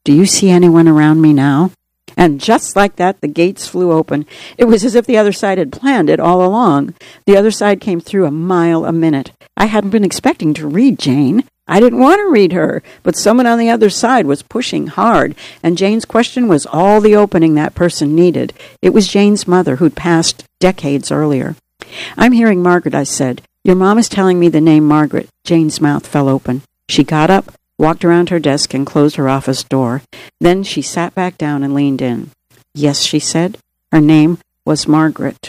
Do you see anyone around me now? And just like that, the gates flew open. It was as if the other side had planned it all along. The other side came through a mile a minute. I hadn't been expecting to read Jane. I didn't want to read her, but someone on the other side was pushing hard, and Jane's question was all the opening that person needed. It was Jane's mother, who'd passed decades earlier. I'm hearing Margaret, I said. Your mom is telling me the name Margaret. Jane's mouth fell open. She got up, walked around her desk, and closed her office door. Then she sat back down and leaned in. Yes, she said. Her name was Margaret.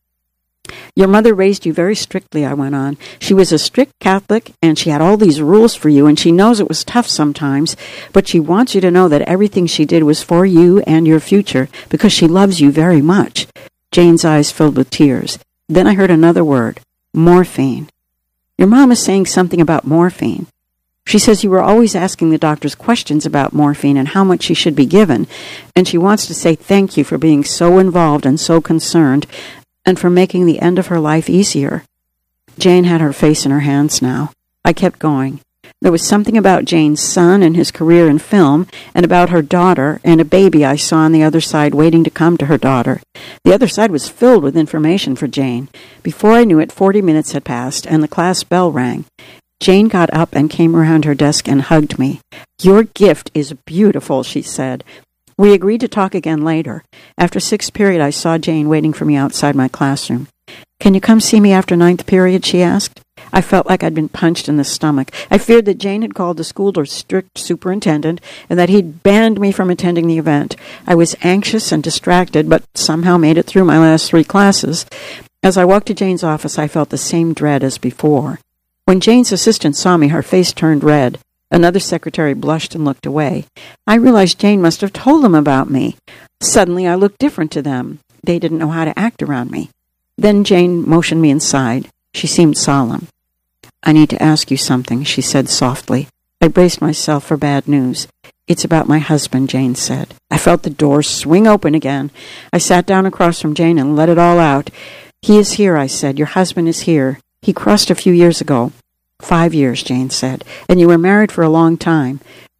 Your mother raised you very strictly, I went on. She was a strict Catholic, and she had all these rules for you, and she knows it was tough sometimes, but she wants you to know that everything she did was for you and your future, because she loves you very much. Jane's eyes filled with tears. Then I heard another word, morphine. Your mom is saying something about morphine. She says you were always asking the doctors questions about morphine and how much she should be given, and she wants to say thank you for being so involved and so concerned, and for making the end of her life easier. Jane had her face in her hands now. I kept going. There was something about Jane's son and his career in film, and about her daughter and a baby I saw on the other side waiting to come to her daughter. The other side was filled with information for Jane. Before I knew it, 40 minutes had passed, and the class bell rang. Jane got up and came around her desk and hugged me. Your gift is beautiful, she said. We agreed to talk again later. After 6th period, I saw Jane waiting for me outside my classroom. Can you come see me after 9th period, she asked. I felt like I'd been punched in the stomach. I feared that Jane had called the school to strict superintendent and that he'd banned me from attending the event. I was anxious and distracted, but somehow made it through my last 3 classes. As I walked to Jane's office, I felt the same dread as before. When Jane's assistant saw me, her face turned red. Another secretary blushed and looked away. I realized Jane must have told them about me. Suddenly, I looked different to them. They didn't know how to act around me. Then Jane motioned me inside. She seemed solemn. I need to ask you something, she said softly. I braced myself for bad news. It's about my husband, Jane said. I felt the door swing open again. I sat down across from Jane and let it all out. He is here, I said. Your husband is here. He crossed a few years ago. 5 years, Jane said. And you were married for a long time.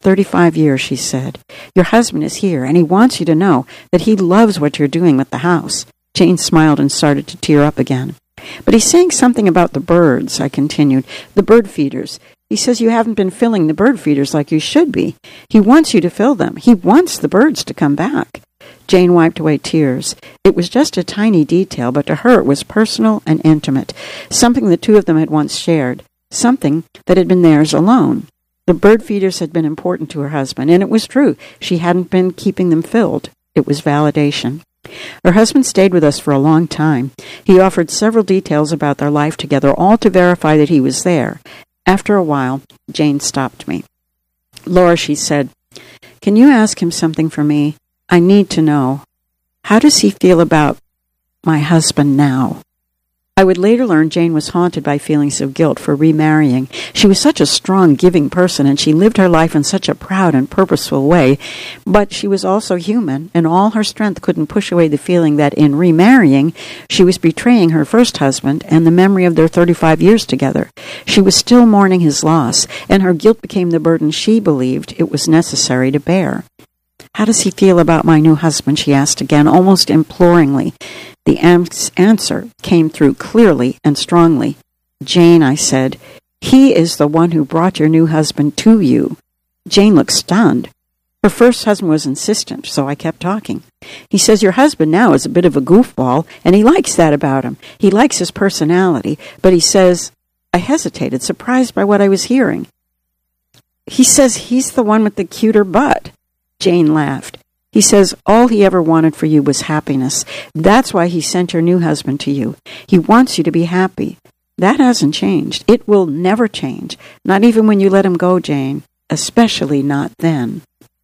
35 years, she said. Your husband is here, and he wants you to know that he loves what you're doing with the house. Jane smiled and started to tear up again. But he's saying something about the birds, I continued. The bird feeders. He says you haven't been filling the bird feeders like you should be. He wants you to fill them. He wants the birds to come back. Jane wiped away tears. It was just a tiny detail, but to her it was personal and intimate, something the two of them had once shared, something that had been theirs alone. The bird feeders had been important to her husband, and it was true. She hadn't been keeping them filled. It was validation. Her husband stayed with us for a long time. He offered several details about their life together, all to verify that he was there. After a while, Jane stopped me. Laura, she said, can you ask him something for me? I need to know. How does he feel about my husband now? I would later learn Jane was haunted by feelings of guilt for remarrying. She was such a strong, giving person, and she lived her life in such a proud and purposeful way. But she was also human, and all her strength couldn't push away the feeling that in remarrying, she was betraying her first husband and the memory of their 35 years together. She was still mourning his loss, and her guilt became the burden she believed it was necessary to bear. How does he feel about my new husband, she asked again, almost imploringly. The answer came through clearly and strongly. Jane, I said, he is the one who brought your new husband to you. Jane looked stunned. Her first husband was insistent, so I kept talking. He says your husband now is a bit of a goofball, and he likes that about him. He likes his personality, but he says, I hesitated, surprised by what I was hearing. He says he's the one with the cuter butt. Jane laughed. He says all he ever wanted for you was happiness. That's why he sent your new husband to you. He wants you to be happy. That hasn't changed. It will never change. Not even when you let him go, Jane. Especially not then.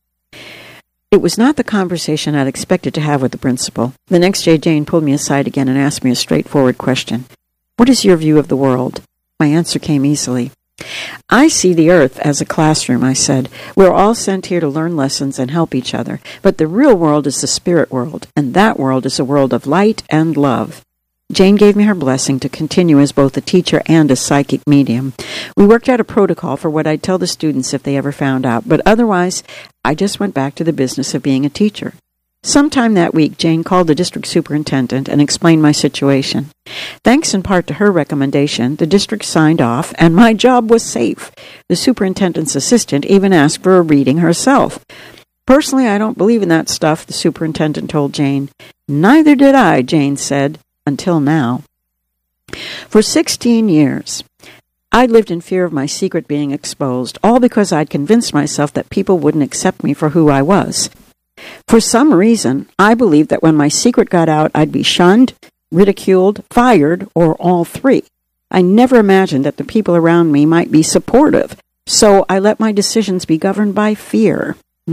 It was not the conversation I'd expected to have with the principal. The next day, Jane pulled me aside again and asked me a straightforward question. What is your view of the world? My answer came easily. I see the earth as a classroom, I said. We're all sent here to learn lessons and help each other. But the real world is the spirit world, and that world is a world of light and love. Jane gave me her blessing to continue as both a teacher and a psychic medium. We worked out a protocol for what I'd tell the students if they ever found out, but otherwise, I just went back to the business of being a teacher. Sometime that week, Jane called the district superintendent and explained my situation. Thanks in part to her recommendation, the district signed off, and my job was safe. The superintendent's assistant even asked for a reading herself. Personally, I don't believe in that stuff, the superintendent told Jane. Neither did I, Jane said, until now. For 16 years, I'd lived in fear of my secret being exposed, all because I'd convinced myself that people wouldn't accept me for who I was. For some reason, I believed that when my secret got out, I'd be shunned, ridiculed, fired, or all three. I never imagined that the people around me might be supportive, so I let my decisions be governed by fear.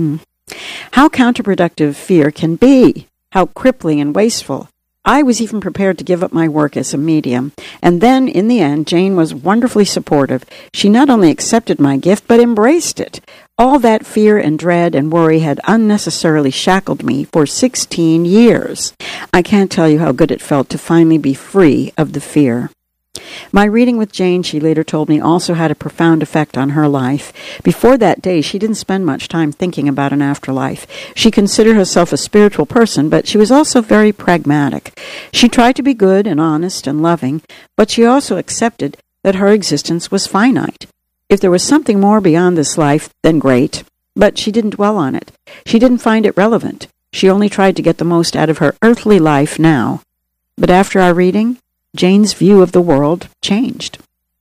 How counterproductive fear can be! How crippling and wasteful! I was even prepared to give up my work as a medium. And then, in the end, Jane was wonderfully supportive. She not only accepted my gift, but embraced it. All that fear and dread and worry had unnecessarily shackled me for 16 years. I can't tell you how good it felt to finally be free of the fear. My reading with Jane, she later told me, also had a profound effect on her life. Before that day, she didn't spend much time thinking about an afterlife. She considered herself a spiritual person, but she was also very pragmatic. She tried to be good and honest and loving, but she also accepted that her existence was finite. If there was something more beyond this life, then great. But she didn't dwell on it. She didn't find it relevant. She only tried to get the most out of her earthly life now. But after our reading, Jane's view of the world changed.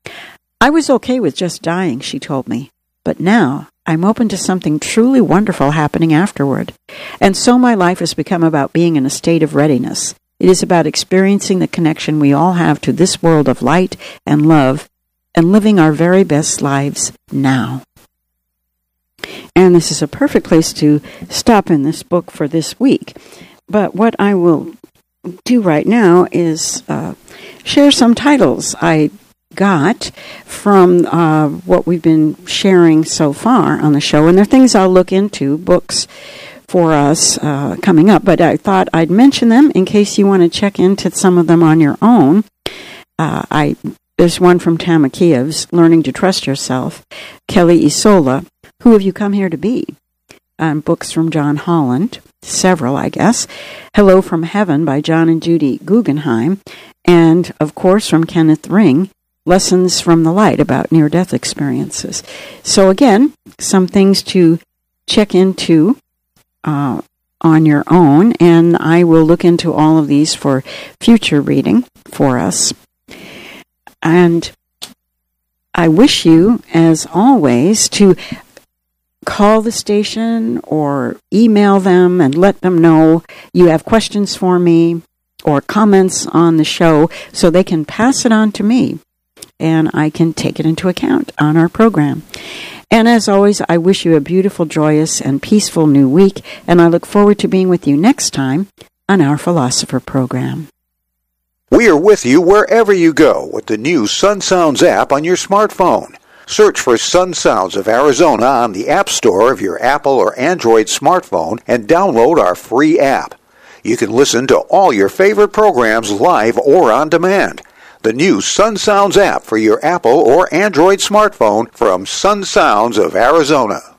I was okay with just dying, she told me, but now I'm open to something truly wonderful happening afterward. And so my life has become about being in a state of readiness. It is about experiencing the connection we all have to this world of light and love and living our very best lives now. And this is a perfect place to stop in this book for this week. But what I will do right now is share some titles I got from what we've been sharing so far on the show. And they're things I'll look into, books for us coming up. But I thought I'd mention them in case you want to check into some of them on your own. There's one from Tama Kiev's, Learning to Trust Yourself. Kelly Isola, Who Have You Come Here to Be? Books from John Holland, several, I guess. Hello from Heaven by John and Judy Guggenheim. And, of course, from Kenneth Ring, Lessons from the Light about near-death experiences. So, again, some things to check into on your own, and I will look into all of these for future reading for us. And I wish you, as always, to call the station or email them and let them know you have questions for me or comments on the show so they can pass it on to me and I can take it into account on our program. And as always, I wish you a beautiful, joyous, and peaceful new week, and I look forward to being with you next time on Our Philosopher program. We are with you wherever you go with the new Sun Sounds app on your smartphone. Search for Sun Sounds of Arizona on the App Store of your Apple or Android smartphone and download our free app. You can listen to all your favorite programs live or on demand. The new Sun Sounds app for your Apple or Android smartphone from Sun Sounds of Arizona.